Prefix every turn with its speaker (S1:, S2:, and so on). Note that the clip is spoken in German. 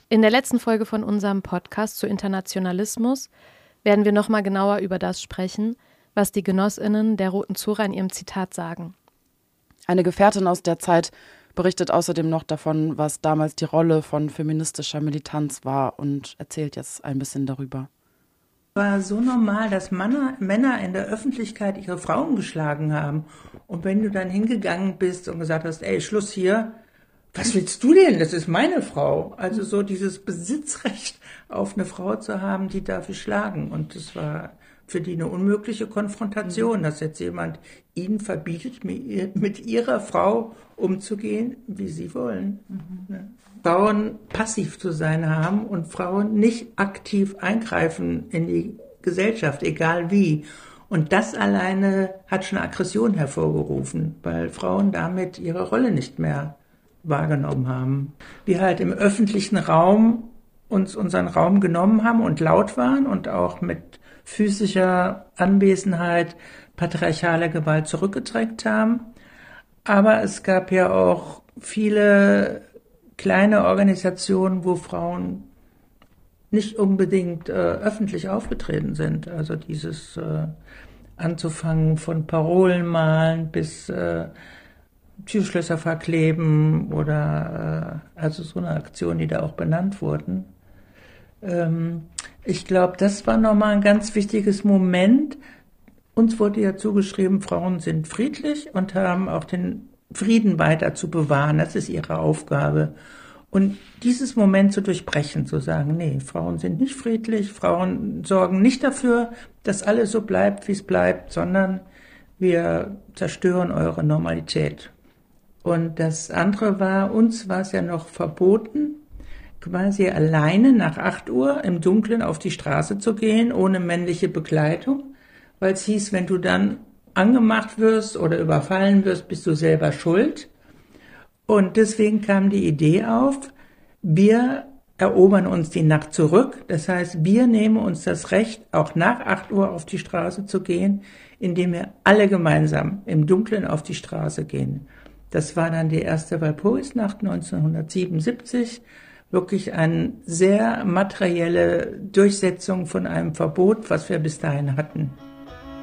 S1: In der letzten Folge von unserem Podcast zu Internationalismus werden wir nochmal genauer über das sprechen, was die GenossInnen der Roten Zora in ihrem Zitat sagen.
S2: Eine Gefährtin aus der Zeit berichtet außerdem noch davon, was damals die Rolle von feministischer Militanz war und erzählt jetzt ein bisschen darüber.
S3: Es war so normal, dass Männer in der Öffentlichkeit ihre Frauen geschlagen haben. Und wenn du dann hingegangen bist und gesagt hast, ey, Schluss hier, was willst du denn? Das ist meine Frau. Also so dieses Besitzrecht auf eine Frau zu haben, die darf ich schlagen. Und das war für die eine unmögliche Konfrontation, dass jetzt jemand ihnen verbietet, mit ihrer Frau umzugehen, wie sie wollen. Frauen passiv zu sein haben und Frauen nicht aktiv eingreifen in die Gesellschaft, egal wie. Und das alleine hat schon Aggression hervorgerufen, weil Frauen damit ihre Rolle nicht mehr wahrgenommen haben. Wir halt im öffentlichen Raum uns unseren Raum genommen haben und laut waren und auch mit physischer Anwesenheit patriarchale Gewalt zurückgedrängt haben. Aber es gab ja auch viele kleine Organisationen, wo Frauen nicht unbedingt öffentlich aufgetreten sind. Also dieses anzufangen von Parolen malen bis Türschlösser verkleben oder also so eine Aktion, die da auch benannt wurden. Ich glaube, das war nochmal ein ganz wichtiges Moment. Uns wurde ja zugeschrieben, Frauen sind friedlich und haben auch den Frieden weiter zu bewahren. Das ist ihre Aufgabe. Und dieses Moment zu durchbrechen, zu sagen, nee, Frauen sind nicht friedlich, Frauen sorgen nicht dafür, dass alles so bleibt, wie es bleibt, sondern wir zerstören eure Normalität. Und das andere war, uns war es ja noch verboten, quasi alleine nach 8 Uhr im Dunkeln auf die Straße zu gehen, ohne männliche Begleitung, weil es hieß, wenn du dann angemacht wirst oder überfallen wirst, bist du selber schuld. Und deswegen kam die Idee auf, wir erobern uns die Nacht zurück. Das heißt, wir nehmen uns das Recht, auch nach 8 Uhr auf die Straße zu gehen, indem wir alle gemeinsam im Dunkeln auf die Straße gehen. Das war dann die erste Walpurgisnacht 1977. Wirklich eine sehr materielle Durchsetzung von einem Verbot, was wir bis dahin hatten.